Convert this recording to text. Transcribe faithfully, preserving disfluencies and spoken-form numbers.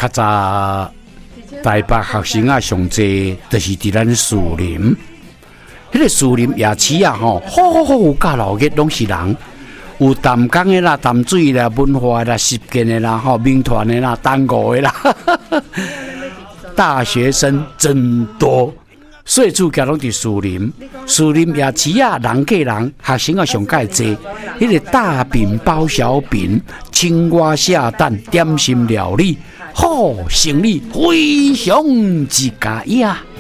较早台北学生啊上济，就是伫咱树林。迄、那个树林夜市啊，吼，好好有教路嘅拢是人，有淡江的啦、淡水啦、文化啦、实践的啦、吼民团的啦、单国的啦，大学生真多。所以主要拢伫树林，树林夜市啊，人挤人，学生啊上介济。迄、那个大饼包小饼、青蛙下蛋、点心料理，好生意非常之佳呀。